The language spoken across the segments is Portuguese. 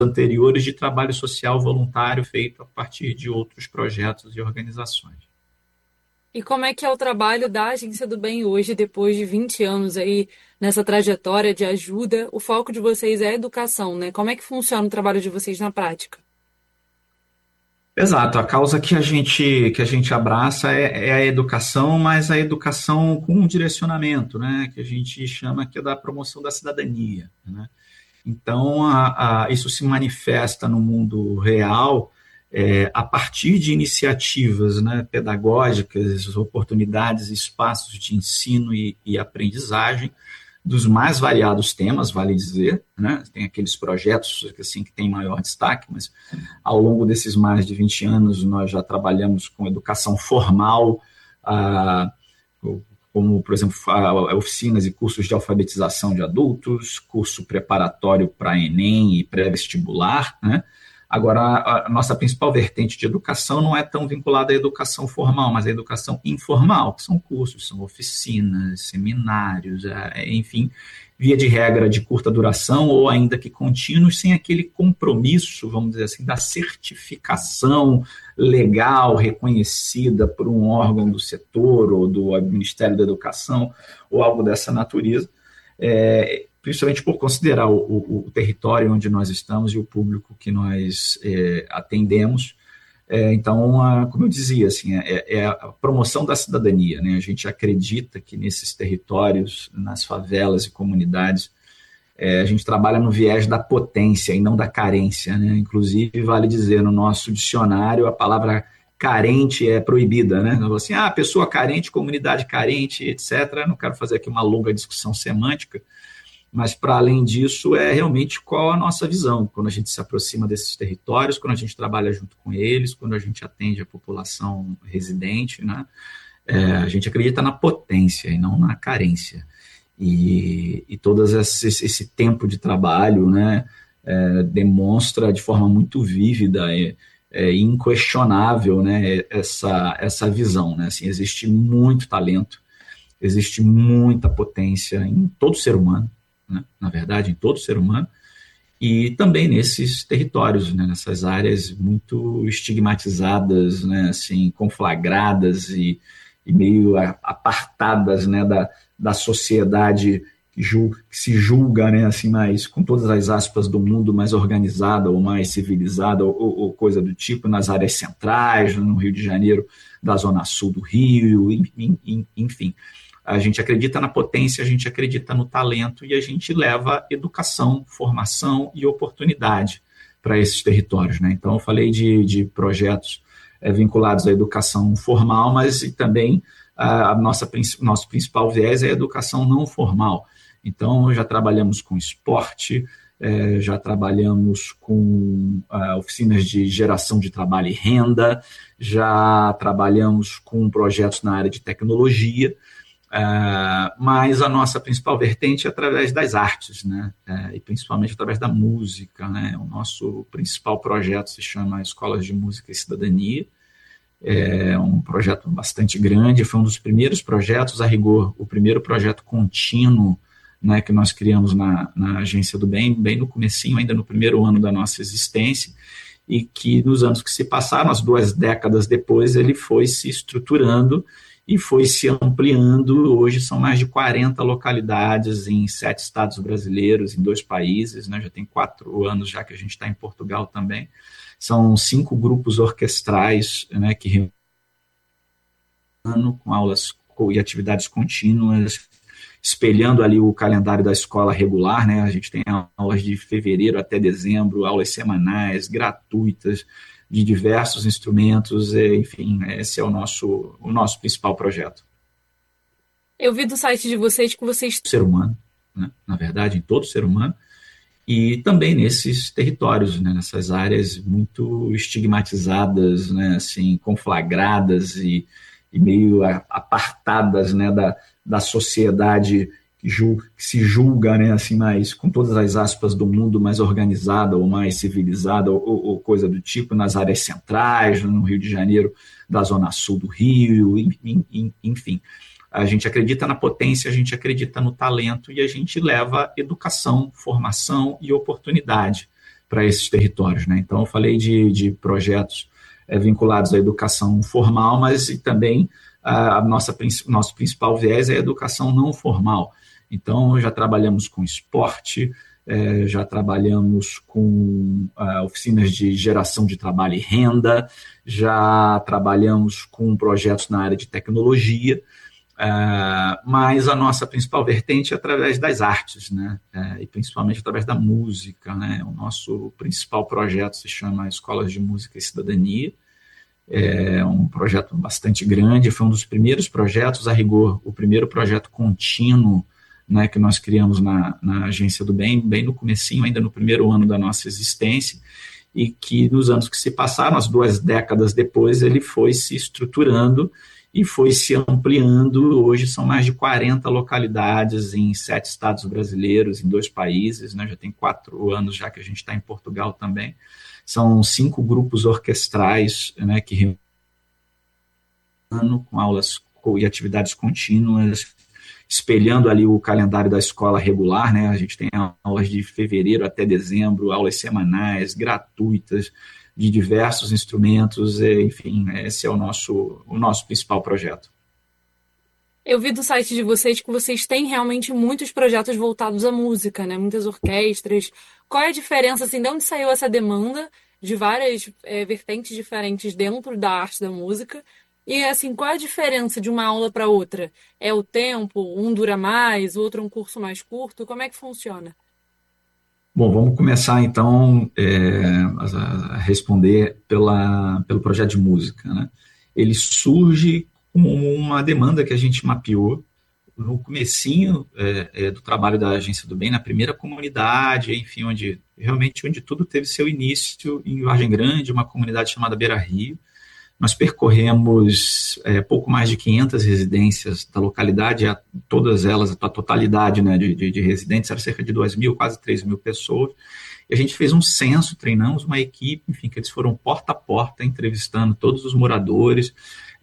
anteriores de trabalho social voluntário feito a partir de outros projetos e organizações. E como é que é o trabalho da Agência do Bem hoje, depois de 20 anos aí nessa trajetória de ajuda? O foco de vocês é a educação, né? Como é que funciona o trabalho de vocês na prática? Exato, a causa que a gente abraça é a educação, mas a educação com um direcionamento, né, que a gente chama que é da promoção da cidadania, né? Então, isso se manifesta no mundo real a partir de iniciativas, né, pedagógicas, oportunidades, espaços de ensino e aprendizagem dos mais variados temas, vale dizer, né? Tem aqueles projetos assim, que têm maior destaque, mas ao longo desses mais de 20 anos nós já trabalhamos com educação formal, ah, como, por exemplo, oficinas e cursos de alfabetização de adultos, curso preparatório para Enem e pré-vestibular, né? Agora, a nossa principal vertente de educação não é tão vinculada à educação formal, mas à educação informal, que são cursos, são oficinas, seminários, enfim, via de regra de curta duração ou ainda que contínuos, sem aquele compromisso, vamos dizer assim, da certificação legal reconhecida por um órgão do setor ou do Ministério da Educação ou algo dessa natureza, principalmente por considerar o território onde nós estamos e o público que nós atendemos. Então, como eu dizia, assim, é a promoção da cidadania, né? A gente acredita que nesses territórios, nas favelas e comunidades, a gente trabalha no viés da potência e não da carência, né? Inclusive, vale dizer, no nosso dicionário, a palavra carente é proibida, né? Assim, pessoa carente, comunidade carente, etc. Não quero fazer aqui uma longa discussão semântica, mas, para além disso, é realmente qual a nossa visão quando a gente se aproxima desses territórios, quando a gente trabalha junto com eles, quando a gente atende a população residente, né? A gente acredita na potência e não na carência. E todo esse tempo de trabalho, né, demonstra de forma muito vívida e inquestionável, né, essa visão. Né? Assim, existe muito talento, existe muita potência em todo ser humano, né? Na verdade, em todo ser humano, e também nesses territórios, né? Nessas áreas muito estigmatizadas, né? Assim, conflagradas e meio apartadas, né? da sociedade que se julga, né? Assim, mais, com todas as aspas do mundo, mais organizada ou mais civilizada ou coisa do tipo, nas áreas centrais, no Rio de Janeiro, da zona sul do Rio, enfim. A gente acredita na potência, a gente acredita no talento e a gente leva educação, formação e oportunidade para esses territórios. Né? Então, eu falei de projetos vinculados à educação formal, mas também nosso principal viés é a educação não formal. Então, já trabalhamos com esporte, já trabalhamos com oficinas de geração de trabalho e renda, já trabalhamos com projetos na área de tecnologia, mas a nossa principal vertente é através das artes, né? E principalmente através da música. Né? O nosso principal projeto se chama Escolas de Música e Cidadania. É um projeto bastante grande, foi um dos primeiros projetos, a rigor, o primeiro projeto contínuo, né, que nós criamos na Agência do Bem, bem no comecinho, ainda no primeiro ano da nossa existência, e que nos anos que se passaram, as 2 décadas depois, ele foi se estruturando e foi se ampliando. Hoje são mais de 40 localidades em 7 estados brasileiros, em 2 países, né? Já tem 4 anos já que a gente está em Portugal também. São 5 grupos orquestrais, né, que com aulas e atividades contínuas, espelhando ali o calendário da escola regular, né? A gente tem aulas de fevereiro até dezembro, aulas semanais, gratuitas, de diversos instrumentos, enfim, esse é o nosso principal projeto. Eu vi do site de vocês que vocês. Ser humano, né? Na verdade, em todo ser humano, e também nesses territórios, né? Nessas áreas muito estigmatizadas, né? Assim, conflagradas e meio apartadas, né? da sociedade que se julga, né, assim, mais, com todas as aspas do mundo, mais organizada ou mais civilizada ou coisa do tipo, nas áreas centrais, no Rio de Janeiro, da zona sul do Rio, enfim. A gente acredita na potência, a gente acredita no talento e a gente leva educação, formação e oportunidade para esses territórios, né? Então, eu falei de projetos vinculados à educação formal, mas também nosso principal viés é a educação não formal. Então, já trabalhamos com esporte, já trabalhamos com oficinas de geração de trabalho e renda, já trabalhamos com projetos na área de tecnologia, mas a nossa principal vertente é através das artes, né? E principalmente através da música, né? O nosso principal projeto se chama Escolas de Música e Cidadania. É um projeto bastante grande, foi um dos primeiros projetos, a rigor, o primeiro projeto contínuo, né, que nós criamos na Agência do Bem, bem no comecinho, ainda no primeiro ano da nossa existência, e que nos anos que se passaram, as 2 décadas depois, ele foi se estruturando e foi se ampliando. Hoje são mais de 40 localidades em 7 estados brasileiros, em 2 países, né? Já tem 4 anos já que a gente está em Portugal também. São 5 grupos orquestrais, né, que com aulas e atividades contínuas, espelhando ali o calendário da escola regular, né? A gente tem aulas de fevereiro até dezembro, aulas semanais, gratuitas, de diversos instrumentos, enfim, esse é o nosso principal projeto. Eu vi do site de vocês que vocês têm realmente muitos projetos voltados à música, né? Muitas orquestras. Qual é a diferença, assim, de onde saiu essa demanda de várias vertentes diferentes dentro da arte da música? E, assim, qual é a diferença de uma aula para outra? É o tempo? Um dura mais, o outro é um curso mais curto? Como é que funciona? Bom, vamos começar então a responder pelo projeto de música, né? Ele surge como uma demanda que a gente mapeou no comecinho do trabalho da Agência do Bem, na primeira comunidade, enfim, onde tudo teve seu início em Vargem Grande, uma comunidade chamada Beira Rio. Nós percorremos pouco mais de 500 residências da localidade, todas elas, a totalidade, né, de residentes, era cerca de 2.000, quase 3.000 pessoas. E a gente fez um censo, treinamos uma equipe, enfim, que eles foram porta a porta, entrevistando todos os moradores,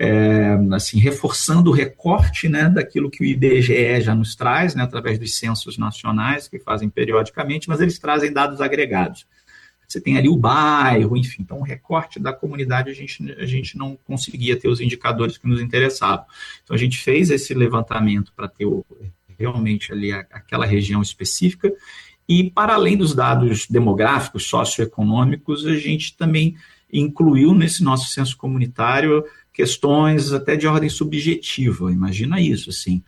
assim, reforçando o recorte, né, daquilo que o IBGE já nos traz, né, através dos censos nacionais, que fazem periodicamente, mas eles trazem dados agregados. Você tem ali o bairro, enfim, então o recorte da comunidade a gente não conseguia ter os indicadores que nos interessavam. Então a gente fez esse levantamento para ter realmente ali aquela região específica, e para além dos dados demográficos, socioeconômicos, a gente também incluiu nesse nosso censo comunitário questões até de ordem subjetiva. Imagina isso, assim,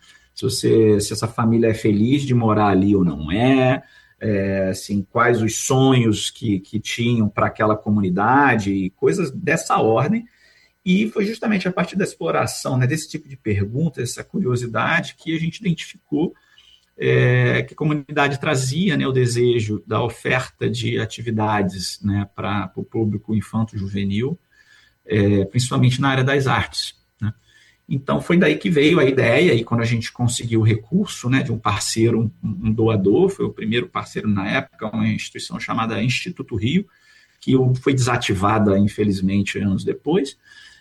se essa família é feliz de morar ali ou não é, assim, quais os sonhos que tinham para aquela comunidade, e coisas dessa ordem. E foi justamente a partir da exploração, né, desse tipo de pergunta, essa curiosidade, que a gente identificou que a comunidade trazia, né, o desejo da oferta de atividades, né, para o público infanto-juvenil, principalmente na área das artes. Né? Então, foi daí que veio a ideia, e quando a gente conseguiu o recurso, né, de um parceiro, um doador, foi o primeiro parceiro na época, uma instituição chamada Instituto Rio, que foi desativada, infelizmente, anos depois.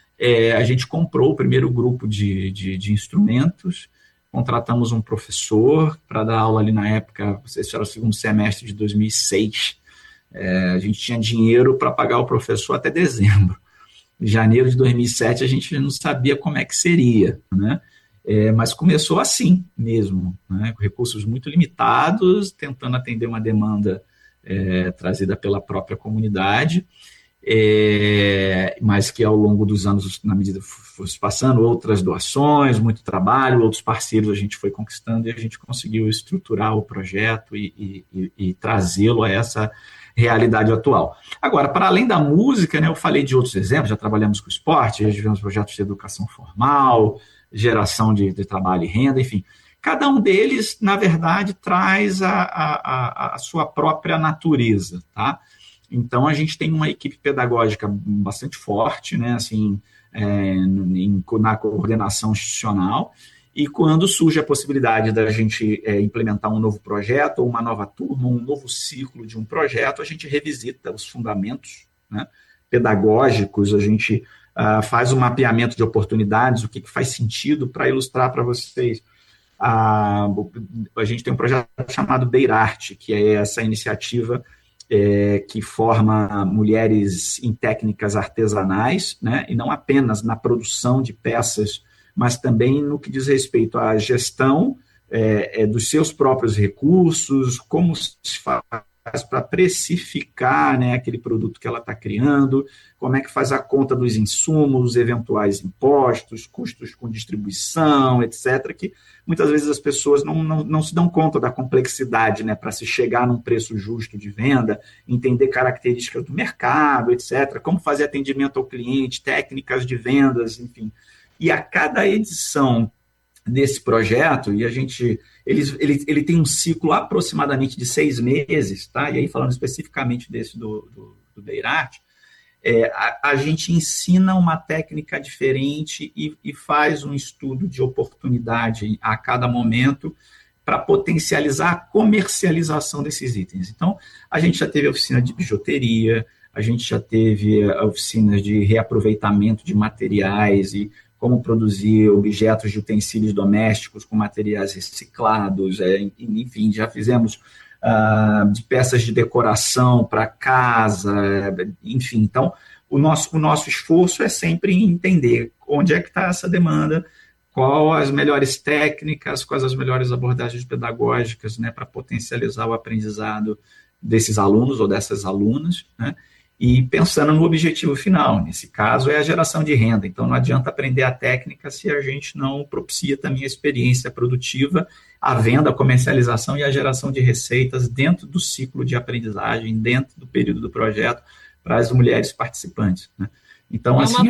A gente comprou o primeiro grupo de instrumentos, contratamos um professor para dar aula ali na época, esse era o segundo semestre de 2006. A gente tinha dinheiro para pagar o professor até dezembro. Em janeiro de 2007 a gente não sabia como é que seria, né? Mas começou assim mesmo, né? Com recursos muito limitados, tentando atender uma demanda trazida pela própria comunidade, mas que ao longo dos anos, na medida que fosse passando, outras doações, muito trabalho, outros parceiros a gente foi conquistando, e a gente conseguiu estruturar o projeto e trazê-lo a essa realidade atual. Agora, para além da música, né, eu falei de outros exemplos, já trabalhamos com esporte, já tivemos projetos de educação formal, geração de trabalho e renda, enfim. Cada um deles, na verdade, traz a sua própria natureza, tá? Então, a gente tem uma equipe pedagógica bastante forte, né, assim, na coordenação institucional, e quando surge a possibilidade da gente implementar um novo projeto, ou uma nova turma, um novo ciclo de um projeto, a gente revisita os fundamentos, né, pedagógicos, a gente faz um mapeamento de oportunidades, o que faz sentido. Para ilustrar para vocês, a gente tem um projeto chamado Beirarte, que é essa iniciativa que forma mulheres em técnicas artesanais, né, e não apenas na produção de peças, mas também no que diz respeito à gestão dos seus próprios recursos, como se faz para precificar, né, aquele produto que ela está criando, como é que faz a conta dos insumos, eventuais impostos, custos com distribuição, etc., que muitas vezes as pessoas não se dão conta da complexidade, né, para se chegar num preço justo de venda, entender características do mercado, etc., como fazer atendimento ao cliente, técnicas de vendas, enfim. E a cada edição desse projeto, e ele tem um ciclo aproximadamente de 6 meses, tá? E aí falando especificamente desse do Beirart, a gente ensina uma técnica diferente e faz um estudo de oportunidade a cada momento para potencializar a comercialização desses itens. Então, a gente já teve oficina de bijuteria, a gente já teve oficinas de reaproveitamento de materiais e como produzir objetos de utensílios domésticos com materiais reciclados, enfim, já fizemos de peças de decoração para casa, enfim. Então, o nosso esforço é sempre entender onde é que está essa demanda, quais as melhores técnicas, quais as melhores abordagens pedagógicas, né, para potencializar o aprendizado desses alunos ou dessas alunas, né, e pensando no objetivo final. Nesse caso, é a geração de renda. Então, não adianta aprender a técnica se a gente não propicia também a experiência produtiva, a venda, a comercialização e a geração de receitas dentro do ciclo de aprendizagem, dentro do período do projeto, para as mulheres participantes, né? Então, assim,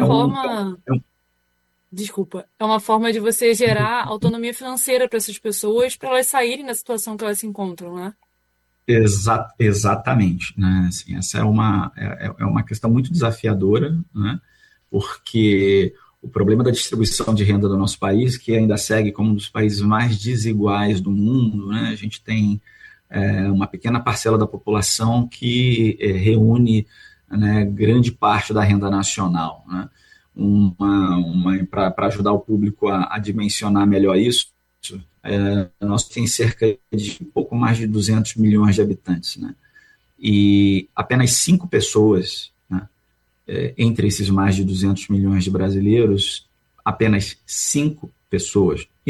Desculpa, é uma forma de você gerar autonomia financeira para essas pessoas, para elas saírem da situação que elas se encontram, né? Exatamente, né? Assim, essa é uma questão muito desafiadora, né? Porque o problema da distribuição de renda do nosso país, que ainda segue como um dos países mais desiguais do mundo, né? A gente tem uma pequena parcela da população que reúne, né, grande parte da renda nacional, né? Para ajudar o público a dimensionar melhor isso, nós temos cerca de pouco mais de 200 milhões de habitantes, né? E apenas 5 pessoas, né, entre esses mais de 200 milhões de brasileiros, apenas 5 pessoas,